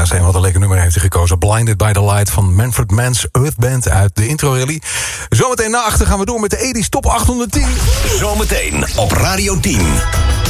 Klaas. En wat een lekker nummer heeft hij gekozen. Blinded by the Light van Manfred Mann's Earth Band uit de intro rally. Zometeen na 8 gaan we door met de 80's Top 810. Zometeen op Radio 10.